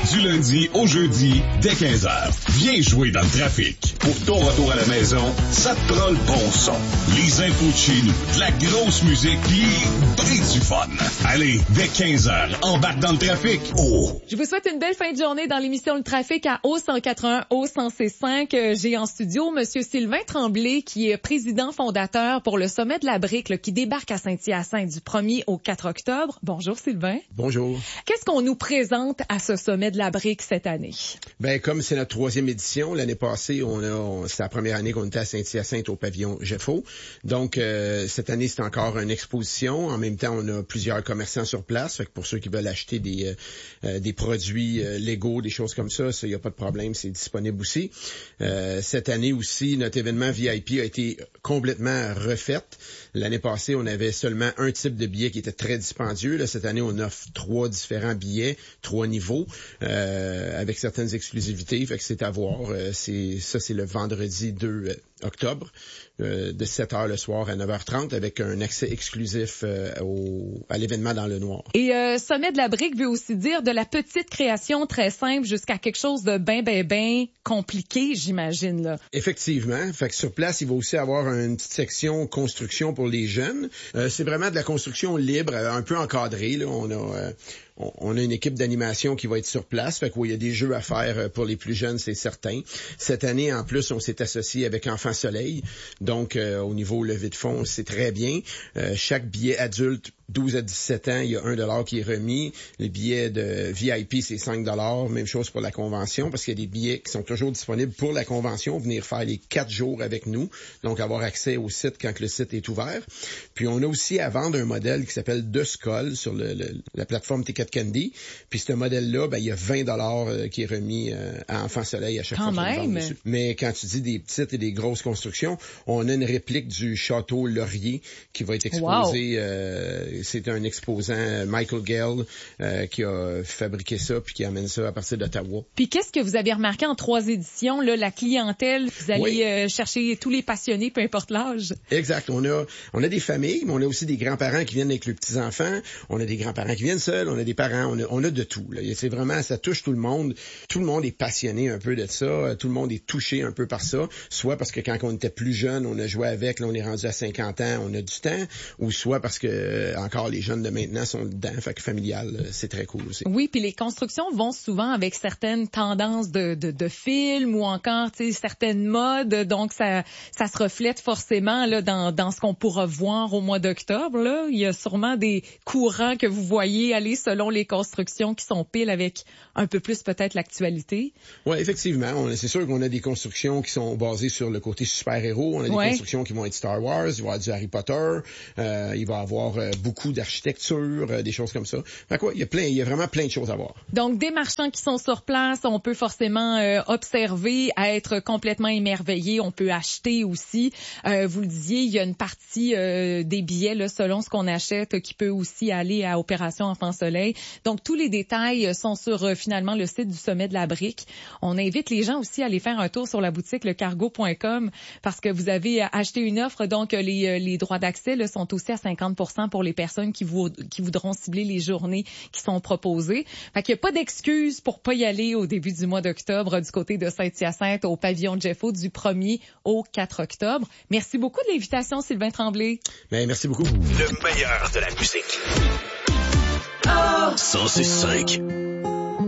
Du lundi au jeudi, dès 15h. Viens jouer dans le trafic. Pour ton retour à la maison, ça te prend le bon son. Les infos de chez nous, de la grosse musique, pis du fun. Allez, dès 15h, embarque dans le trafic. Oh! Je vous souhaite une belle fin de journée dans l'émission Le Trafic à O181, O105. J'ai en studio Monsieur Sylvain Tremblay, qui est président fondateur pour le Sommet de la Brique, là, qui débarque à Saint-Hyacinthe du 1er au 4 octobre. Bonjour Sylvain. Bonjour. Qu'est-ce qu'on nous présente à ce Sommet de la Brique cette année? Ben, comme c'est notre 3e édition, l'année passée, c'est la première année qu'on était à Saint-Hyacinthe au pavillon GEFO. Donc, cette année, c'est encore une exposition. En même temps, on a plusieurs commerçants sur place. Fait que pour ceux qui veulent acheter des produits légaux, des choses comme ça, il n'y a pas de problème, c'est disponible aussi. Cette année aussi, notre événement VIP a été complètement refait. L'année passée, on avait seulement un type de billet qui était très dispendieux. Là, cette année, on offre 3 différents billets, 3 niveaux, avec certaines exclusivités. Fait que c'est à voir. C'est le vendredi 2 octobre, de 7h le soir à 9h30, avec un accès exclusif à l'événement dans le noir. Et Sommet de la Brique veut aussi dire de la petite création très simple jusqu'à quelque chose de bien compliqué, j'imagine, là. Effectivement. Fait que sur place, il va aussi avoir une petite section construction pour les jeunes. C'est vraiment de la construction libre, un peu encadrée, là. On a une équipe d'animation qui va être sur place. Fait qu'il y a des jeux à faire pour les plus jeunes, c'est certain. Cette année, en plus, on s'est associé avec Enfants Soleil. Donc, au niveau levée de fonds, c'est très bien. Chaque billet adulte 12 à 17 ans, il y a $1 qui est remis. Les billets de VIP, c'est $5. Même chose pour la convention, parce qu'il y a des billets qui sont toujours disponibles pour la convention. Venir faire les 4 jours avec nous. Donc, avoir accès au site quand le site est ouvert. Puis, on a aussi à vendre un modèle qui s'appelle The Skull sur la plateforme Ticket Candy. Puis ce modèle-là, ben il y a $20 qui est remis à Enfants Soleil à chaque fois qu'on vend dessus. Mais quand tu dis des petites et des grosses constructions, on a une réplique du château Laurier qui va être exposé. Wow. C'est un exposant, Michael Gale, qui a fabriqué ça puis qui amène ça à partir d'Ottawa. Puis qu'est-ce que vous avez remarqué en 3 éditions, là, la clientèle, vous allez chercher tous les passionnés, peu importe l'âge? Exact. On a des familles, mais on a aussi des grands-parents qui viennent avec leurs petits-enfants. On a des grands-parents qui viennent seuls. On a des parents. On a de tout. Là. C'est vraiment, ça touche tout le monde. Tout le monde est passionné un peu de ça. Tout le monde est touché un peu par ça. Soit parce que quand on était plus jeune, on a joué avec. Là, on est rendu à 50 ans, on a du temps. Ou soit parce que encore les jeunes de maintenant sont dedans. Fait que familial, c'est très cool aussi. Oui, puis les constructions vont souvent avec certaines tendances de films ou encore, certaines modes. Donc ça se reflète forcément là dans ce qu'on pourra voir au mois d'octobre. Là, il y a sûrement des courants que vous voyez aller selon les constructions qui sont pile avec un peu plus peut-être l'actualité. Oui, effectivement. C'est sûr qu'on a des constructions qui sont basées sur le côté super-héros. On a des constructions qui vont être Star Wars, il va y avoir du Harry Potter, il va y avoir beaucoup d'architecture, des choses comme ça. Fait quoi, il y a vraiment plein de choses à voir. Donc, des marchands qui sont sur place, on peut forcément observer, être complètement émerveillé. On peut acheter aussi. Vous le disiez, il y a une partie des billets, là, selon ce qu'on achète, qui peut aussi aller à Opération Enfants Soleil. Donc, tous les détails sont sur finalement le site du Sommet de la Brique. On invite les gens aussi à aller faire un tour sur la boutique lecargo.com parce que vous avez acheté une offre. Donc, les droits d'accès là, sont aussi à 50% pour les personnes qui voudront cibler les journées qui sont proposées. Fait qu'il n'y a pas d'excuse pour pas y aller au début du mois d'octobre du côté de Saint-Hyacinthe au pavillon GEFO du 1er au 4 octobre. Merci beaucoup de l'invitation, Sylvain Tremblay. Ben, merci beaucoup. Le meilleur de la musique. 106.5